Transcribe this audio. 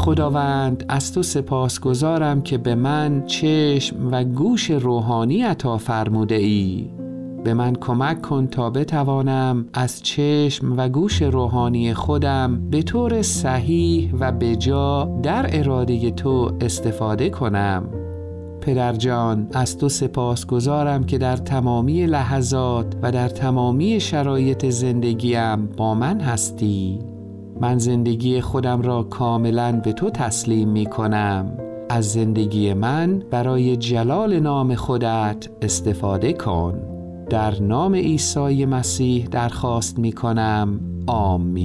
خداوند از تو سپاسگزارم که به من چشم و گوش روحانی عطا فرموده ای. به من کمک کن تا بتوانم از چشم و گوش روحانی خودم به طور صحیح و بجا در اراده تو استفاده کنم. پدر جان، از تو سپاسگزارم که در تمامی لحظات و در تمامی شرایط زندگیم با من هستی. من زندگی خودم را کاملاً به تو تسلیم می کنم. از زندگی من برای جلال نام خودت استفاده کن. در نام عیسی مسیح درخواست می کنم. آمین.